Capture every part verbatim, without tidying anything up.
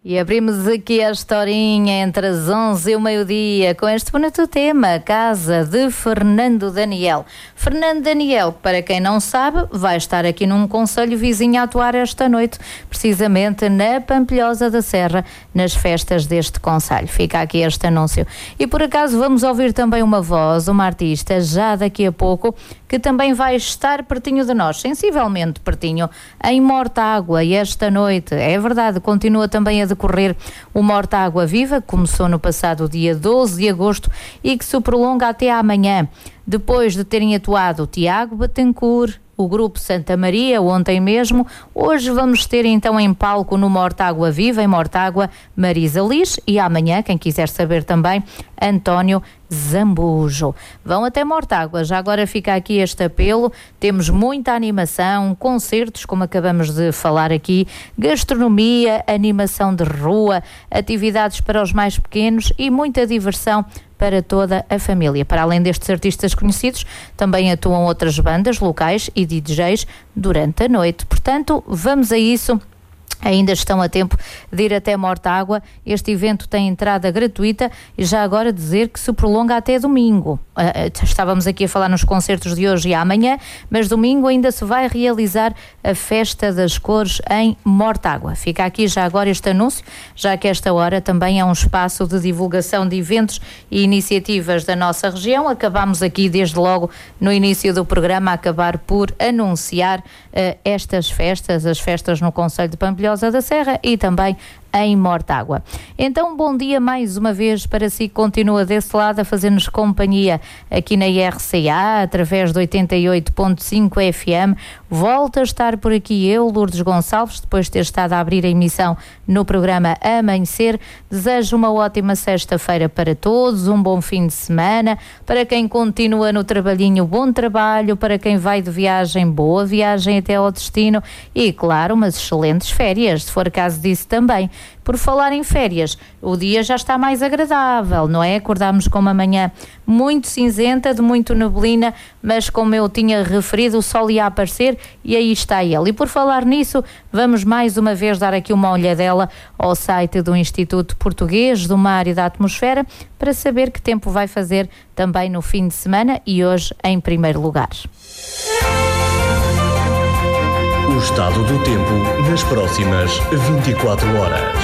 E abrimos aqui a historinha entre as onze e o meio-dia com este bonito tema, Casa de Fernando Daniel. Fernando Daniel, para quem não sabe, vai estar aqui num concelho vizinho a atuar esta noite, precisamente na Pampilhosa da Serra, nas festas deste concelho. Fica aqui este anúncio. E por acaso vamos ouvir também uma voz, uma artista, já daqui a pouco, que também vai estar pertinho de nós, sensivelmente pertinho, em Mortágua, e esta noite, é verdade, continua também a decorrer o Mortágua Viva, que começou no passado dia doze de agosto e que se prolonga até amanhã. Depois de terem atuado o Tiago Betancourt, o Grupo Santa Maria, ontem mesmo, hoje vamos ter então em palco no Mortágua Viva, em Mortágua, Marisa Liz, e amanhã, quem quiser saber também, António Zambujo. Vão até Mortágua, já agora fica aqui este apelo, temos muita animação, concertos, como acabamos de falar aqui, gastronomia, animação de rua, atividades para os mais pequenos e muita diversão para toda a família. Para além destes artistas conhecidos, também atuam outras bandas locais e D Js durante a noite. Portanto, vamos a isso. Ainda estão a tempo de ir até Mortágua. Este evento tem entrada gratuita e já agora dizer que se prolonga até domingo. Uh, estávamos aqui a falar nos concertos de hoje e amanhã, mas domingo ainda se vai realizar a Festa das Cores em Mortágua. Fica aqui já agora este anúncio, já que esta hora também é um espaço de divulgação de eventos e iniciativas da nossa região. Acabamos aqui desde logo no início do programa a acabar por anunciar uh, estas festas, as festas no concelho de Pampilhosa da Serra e também em Mortágua. Então, bom dia mais uma vez para si que continua desse lado a fazer-nos companhia aqui na R C A, através de oitenta e oito ponto cinco F M. Volto a estar por aqui eu, Lourdes Gonçalves, depois de ter estado a abrir a emissão no programa Amanhecer. Desejo uma ótima sexta-feira para todos, um bom fim de semana. Para quem continua no trabalhinho, bom trabalho. Para quem vai de viagem, boa viagem até ao destino. E, claro, umas excelentes férias, se for caso disso também. Por falar em férias, o dia já está mais agradável, não é? Acordámos com uma manhã muito cinzenta, de muito neblina, mas como eu tinha referido, o sol ia aparecer e aí está ele. E por falar nisso, vamos mais uma vez dar aqui uma olhadela ao site do Instituto Português do Mar e da Atmosfera para saber que tempo vai fazer também no fim de semana e hoje em primeiro lugar. O estado do tempo nas próximas vinte e quatro horas.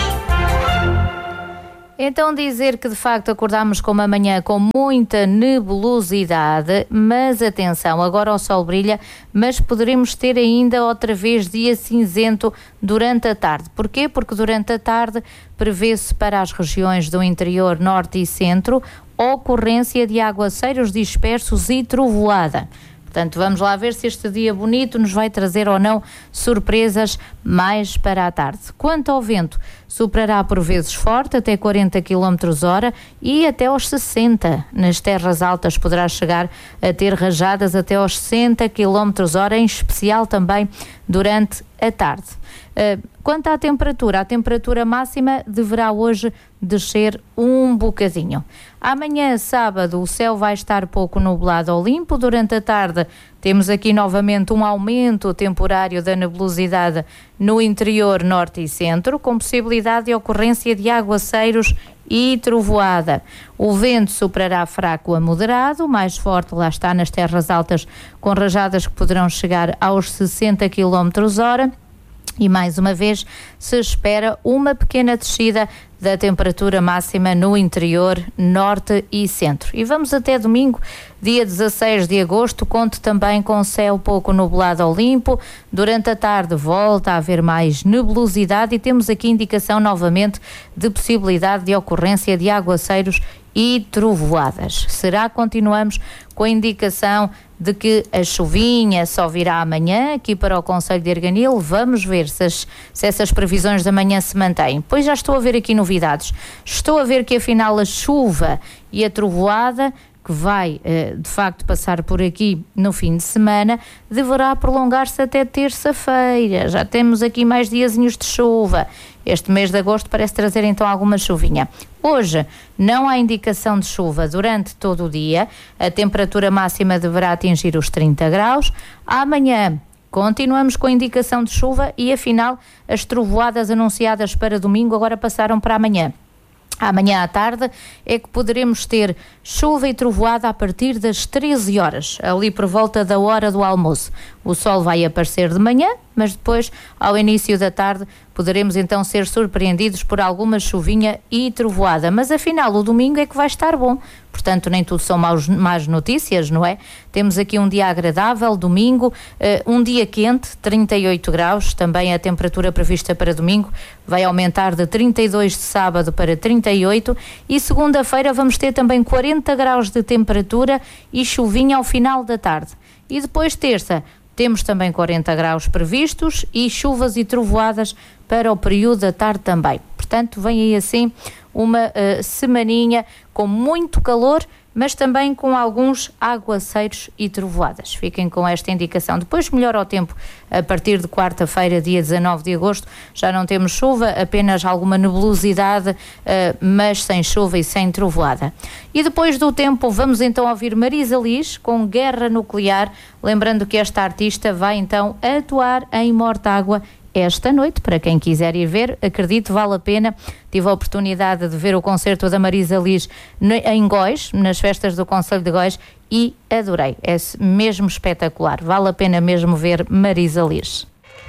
Então dizer que de facto acordámos com uma manhã com muita nebulosidade, mas atenção, agora o sol brilha, mas poderemos ter ainda outra vez dia cinzento durante a tarde. Porquê? Porque durante a tarde prevê-se para as regiões do interior, norte e centro, ocorrência de aguaceiros dispersos e trovoada. Portanto, vamos lá ver se este dia bonito nos vai trazer ou não surpresas mais para a tarde. Quanto ao vento, soprará por vezes forte, até quarenta quilómetros hora e até aos sessenta. Nas terras altas poderá chegar a ter rajadas até aos sessenta quilómetros hora, em especial também durante a tarde. Quanto à temperatura, a temperatura máxima deverá hoje descer um bocadinho. Amanhã, sábado, o céu vai estar pouco nublado ou limpo. Durante a tarde temos aqui novamente um aumento temporário da nebulosidade no interior, norte e centro, com possibilidade de ocorrência de aguaceiros e trovoada. O vento soprará fraco a moderado, mais forte lá está nas terras altas, com rajadas que poderão chegar aos sessenta quilómetros hora. E mais uma vez se espera uma pequena descida da temperatura máxima no interior, norte e centro. E vamos até domingo, dia dezasseis de agosto, conto também com céu pouco nublado ou limpo. Durante a tarde volta a haver mais nebulosidade e temos aqui indicação novamente de possibilidade de ocorrência de aguaceiros e trovoadas. Será que continuamos com a indicação de que a chuvinha só virá amanhã aqui para o concelho de Arganil? Vamos ver se, as, se essas previsões da manhã se mantêm. Pois já estou a ver aqui novidades. Estou a ver que afinal a chuva e a trovoada, que vai de facto passar por aqui no fim de semana, deverá prolongar-se até terça-feira. Já temos aqui mais diazinhos de chuva. Este mês de agosto parece trazer então alguma chuvinha. Hoje não há indicação de chuva durante todo o dia. A temperatura máxima deverá atingir os trinta graus. Amanhã Continuamos com a indicação de chuva e, afinal, as trovoadas anunciadas para domingo agora passaram para amanhã. Amanhã à tarde é que poderemos ter chuva e trovoada a partir das treze horas, ali por volta da hora do almoço. O sol vai aparecer de manhã, mas depois, ao início da tarde, poderemos então ser surpreendidos por alguma chuvinha e trovoada. Mas afinal, o domingo é que vai estar bom. Portanto, nem tudo são maus, más notícias, não é? Temos aqui um dia agradável, domingo, uh, um dia quente, trinta e oito graus, também a temperatura prevista para domingo vai aumentar de trinta e dois de sábado para trinta e oito e segunda-feira vamos ter também quarenta graus de temperatura e chuvinha ao final da tarde. E depois terça, temos também quarenta graus previstos e chuvas e trovoadas para o período da tarde também. Portanto, vem aí assim uma uh, semaninha com muito calor, mas também com alguns aguaceiros e trovoadas. Fiquem com esta indicação. Depois melhora o tempo a partir de quarta-feira, dia dezanove de agosto. Já não temos chuva, apenas alguma nebulosidade, uh, mas sem chuva e sem trovoada. E depois do tempo vamos então ouvir Marisa Liz com Guerra Nuclear, lembrando que esta artista vai então atuar em Mortágua esta noite, para quem quiser ir ver, acredito, vale a pena. Tive a oportunidade de ver o concerto da Marisa Liz em Góis, nas festas do Concelho de Góis, e adorei, é mesmo espetacular, vale a pena mesmo ver Marisa Liz.